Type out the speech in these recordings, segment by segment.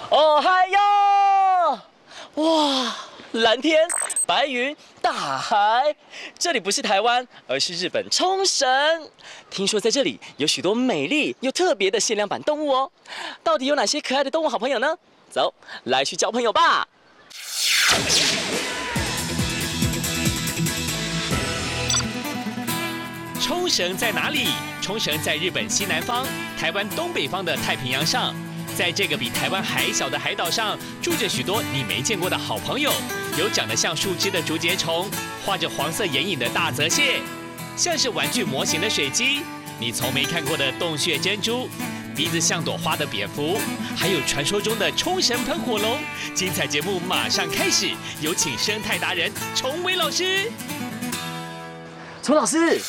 哦嗨哟！哇，蓝天、白云、大海，这里不是台湾，而是日本冲绳。听说在这里有许多美丽又特别的限量版动物哦。到底有哪些可爱的动物好朋友呢？走，来去交朋友吧！ 冲绳在哪里？冲绳在日本西南方，台湾东北方的太平洋上。在这个比台湾还小的海岛上，住着许多你没见过的好朋友，有长得像树枝的竹节虫，画着黄色眼影的大泽蟹，像是玩具模型的水鸡，你从没看过的洞穴珍珠，鼻子像朵花的蝙蝠，还有传说中的冲绳喷火龙。精彩节目马上开始，有请生态达人崇伟老师。 崇老师。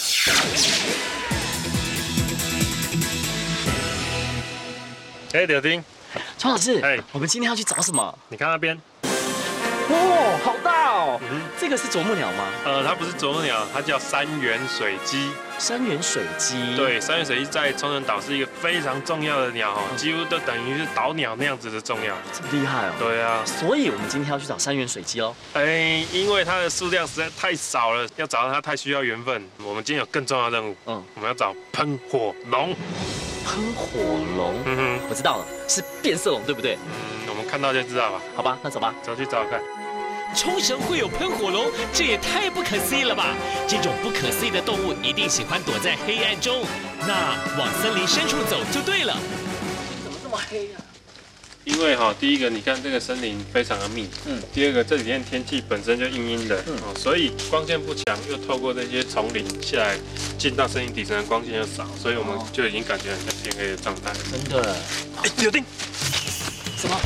哎，柳丁， 崇老师， 哎， 我们今天要去找什么？ 你看那边， 哦，好大哦！这个是啄木鸟吗？ 它不是啄木鸟，它叫三元水鸡。 三元水鸡。 对，三元水鸡在冲绳岛是一个非常重要的鸟哦，几乎都等于是岛鸟那样子的重要。 这么厉害哦！ 对啊， 所以我们今天要去找三元水鸡哦。 哎，因为它的数量实在太少了，要找到它太需要缘分。我们今天有更重要的任务，我们要找喷火龙。 喷火龙，我知道了，是变色龙，对不对？ 我们看到就知道吧。 好吧，那走吧， 走去找看。 冲绳会有喷火龙，这也太不可思议了吧！这种不可思议的动物一定喜欢躲在黑暗中，那往森林深处走就对了。 怎么这么黑啊？ 因为第一个你看这个森林非常的密，第二个这几天天气本身就阴阴的，所以光线不强，又透过这些丛林下来，进到森林底层的光线又少，所以我们就已经感觉很像天黑的状态。 真的？哎，柳丁，什么？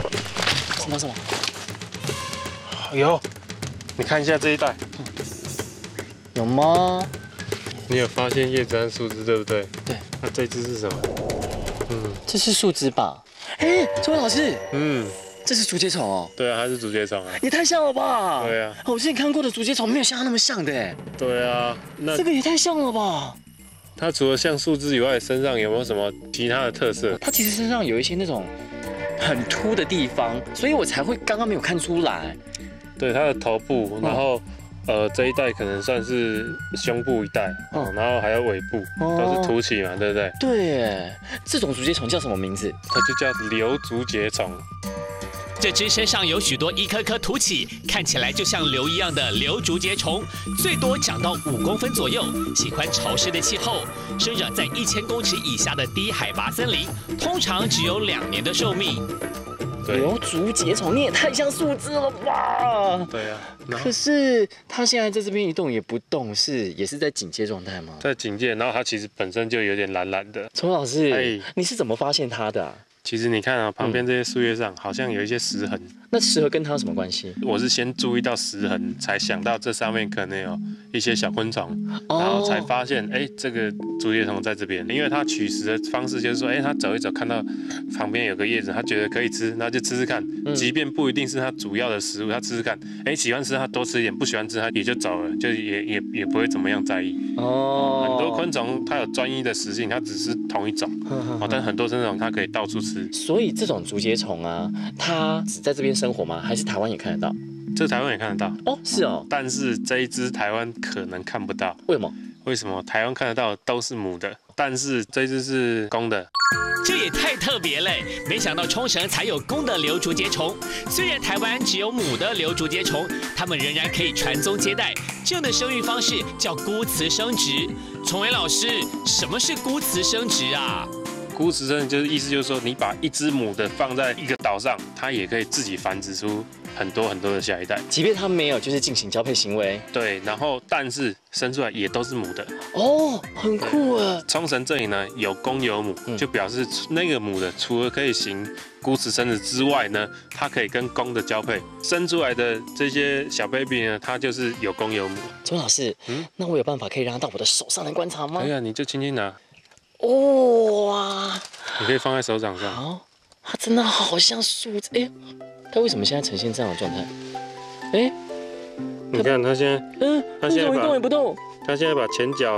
有，你看一下这一袋， 有吗？ 你有发现叶子和树枝对不对？ 对。 那这只是什么？ 这是树枝吧？哎，周老师，这是竹节虫哦。 对啊，它是竹节虫啊。 也太像了吧？ 对啊。 我之前看过的竹节虫没有像它那么像的哎。 对啊，那这个也太像了吧？ 它除了像树枝以外，身上有没有什么其他的特色？ 它其实身上有一些那种很凸的地方，所以我才会刚刚没有看出来。 对，它的头部，然后这一带可能算是胸部一带，然后还有尾部都是凸起嘛，对不对？ 对耶，这种竹节虫叫什么名字？ 它就叫瘤竹节虫。 这只身上有许多一颗颗凸起，看起来就像瘤一样的瘤竹节虫，最多长到5公分左右，喜欢潮湿的气候，生长在1000公尺以下的低海拔森林，通常只有2年的寿命。 瘤竹节虫，你也太像树枝了吧？ 对啊。 可是它现在在这边一动也不动，也是在警戒状态吗？ 在警戒，然后它其实本身就有点蓝蓝的。 崇老师，你是怎么发现它的啊？ 其实你看啊，旁边这些树叶上好像有一些石痕。 那石痕跟它有什么关系？ 我是先注意到石痕，才想到这上面可能有一些小昆虫，然后才发现，这个竹节虫在这边。因为它取食的方式就是说，它走一走，看到旁边有个叶子，它觉得可以吃，那就吃吃看。即便不一定是它主要的食物，它吃吃看，喜欢吃它多吃一点，不喜欢吃它也就走了，就也不会怎么样在意。很多昆虫它有专一的食性，它只是同一种，但很多这种它可以到处吃。 所以这种竹节虫啊，它只在这边生活吗？还是台湾也看得到？ 这台湾也看得到哦，是哦。 但是这一只台湾可能看不到。 为什么？ 为什么台湾看得到都是母的，但是这只是公的？ 这也太特别了！没想到冲绳才有公的瘤竹节虫。虽然台湾只有母的瘤竹节虫，它们仍然可以传宗接代。这样的生育方式叫孤雌生殖。崇伟老师，什么是孤雌生殖啊？ 孤雌生殖意思就是说，你把一只母的放在一个岛上，它也可以自己繁殖出很多很多的下一代， 即便它没有就是进行交配行为。 对，然后但是生出来也都是母的。 哦，很酷啊！ 冲绳这里呢有公有母，就表示那个母的除了可以行孤雌生殖之外呢，它可以跟公的交配，生出来的这些小 baby 呢，它就是有公有母。 周老师，那我有办法可以让它到我的手上来观察吗？ 可以啊，你就轻轻拿。 哇！ 你可以放在手掌上。 好，它真的好像树枝。它为什么现在呈现这样的状态？ 你看它现在，它现在一动也不动。 它现在把前脚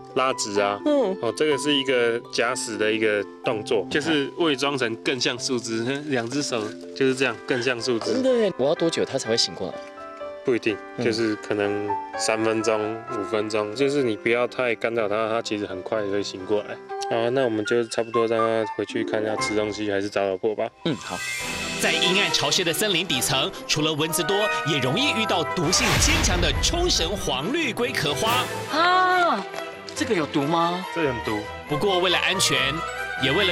拉直啊。这个是一个假死的一个动作，就是伪装成更像树枝，两只手就是这样更像树枝。 真的耶，我要多久他才会醒过来？ 不一定，就是可能3分钟、5分钟，就是你不要太干扰它，它其实很快就会醒过来。好，那我们就差不多让它回去看要吃东西还是找老婆吧。 好。 在阴暗潮湿的森林底层，除了蚊子多，也容易遇到毒性坚强的冲绳黄绿龟壳花啊，这个有毒吗？ 这很毒。 不过为了安全，也为了